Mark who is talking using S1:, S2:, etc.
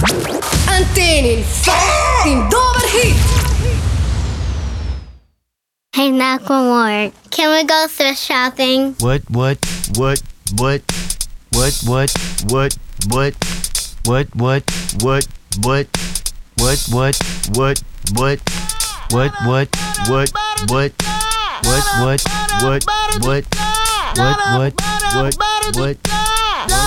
S1: Antenin f***ing doorhit.
S2: Hey, Macklemore, can we go thrift shopping?
S3: What?